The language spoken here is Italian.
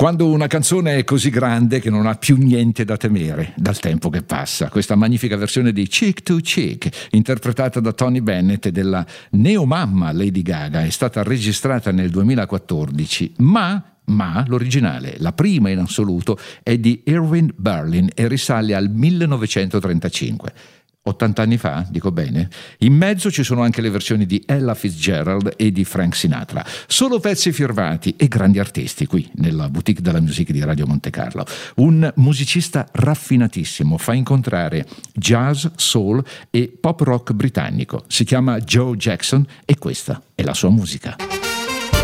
Quando una canzone è così grande che non ha più niente da temere dal tempo che passa. Questa magnifica versione di Cheek to Cheek, interpretata da Tony Bennett e della neomamma Lady Gaga, è stata registrata nel 2014, ma l'originale, la prima in assoluto, è di Irving Berlin e risale al 1935. 80 anni fa, dico bene? In mezzo ci sono anche le versioni di Ella Fitzgerald e di Frank Sinatra. Solo pezzi firmati e grandi artisti qui nella boutique della musica di Radio Monte Carlo. Un musicista raffinatissimo fa incontrare jazz, soul e pop rock britannico. Si chiama Joe Jackson e questa è la sua musica.